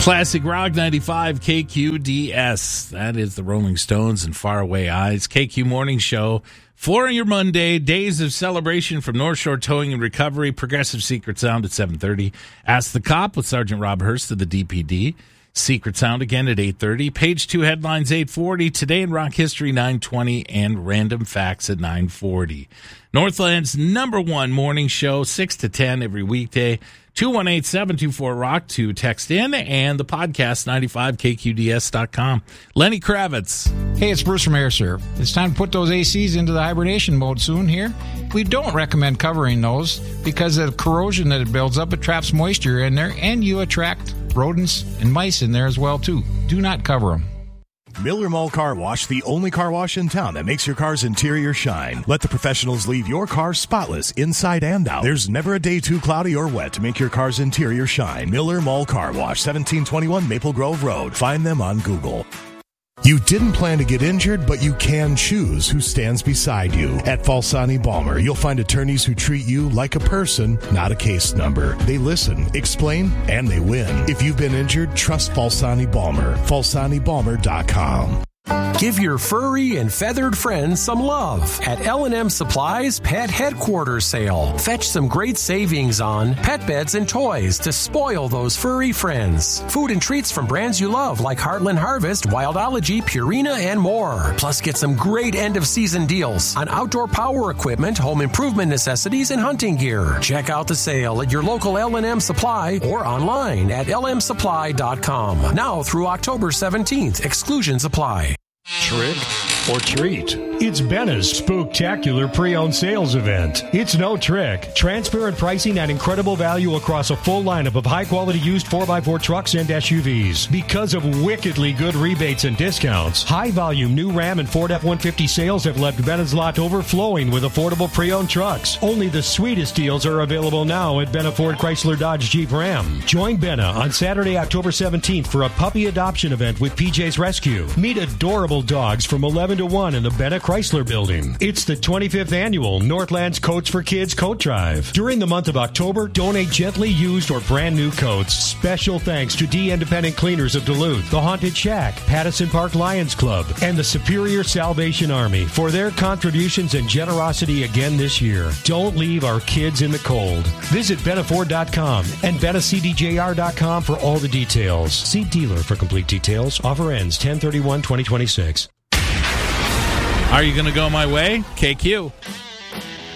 Classic Rock 95 KQDS. That is the Rolling Stones and Faraway Eyes. KQ Morning Show. For your Monday, days of celebration from North Shore Towing and Recovery. Progressive Secret Sound at 7:30. Ask the Cop with Sergeant Rob Hurst of the DPD. Secret Sound again at 8:30. Page 2 headlines 8:40. Today in Rock History 9:20. And Random Facts at 9:40. Northland's number one morning show, 6 to 10 every weekday. 218-724-ROCK to text in, and the podcast, 95KQDS.com. Lenny Kravitz. Hey, it's Bruce from AirServe. It's time to put those ACs into the hibernation mode soon here. We don't recommend covering those because of the corrosion that it builds up. It traps moisture in there, and you attract rodents and mice in there as well, too. Do not cover them. Miller Mall Car Wash, the only car wash in town that makes your car's interior shine. Let the professionals leave your car spotless inside and out. There's never a day too cloudy or wet to make your car's interior shine. Miller Mall Car Wash, 1721 Maple Grove Road. Find them on Google. You didn't plan to get injured, but you can choose who stands beside you. At Falsani Balmer, you'll find attorneys who treat you like a person, not a case number. They listen, explain, and they win. If you've been injured, trust Falsani Balmer. FalsaniBalmer.com. Give your furry and feathered friends some love at L&M Supply's Pet Headquarters Sale. Fetch some great savings on pet beds and toys to spoil those furry friends. Food and treats from brands you love like Heartland Harvest, Wildology, Purina, and more. Plus, get some great end-of-season deals on outdoor power equipment, home improvement necessities, and hunting gear. Check out the sale at your local L&M Supply or online at lmsupply.com. Now through October 17th. Exclusions apply. Trick or treat? It's Benna's Spooktacular Pre-Owned Sales Event. It's no trick. Transparent pricing at incredible value across a full lineup of high-quality used 4x4 trucks and SUVs. Because of wickedly good rebates and discounts, high-volume new Ram and Ford F-150 sales have left Benna's lot overflowing with affordable pre-owned trucks. Only the sweetest deals are available now at Benna Ford Chrysler Dodge Jeep Ram. Join Benna on Saturday, October 17th for a puppy adoption event with PJ's Rescue. Meet adorable dogs from 11 to 1 in the Benna Chrysler Building. It's the 25th annual Northlands Coats for Kids Coat Drive. During the month of October, donate gently used or brand new coats. Special thanks to D Independent Cleaners of Duluth, the Haunted Shack, Pattison Park Lions Club, and the Superior Salvation Army for their contributions and generosity again this year. Don't leave our kids in the cold. Visit BennaFord.com and BennaCDJR.com for all the details. See dealer for complete details. Offer ends 10/31/2026. Are you going to go my way? KQ.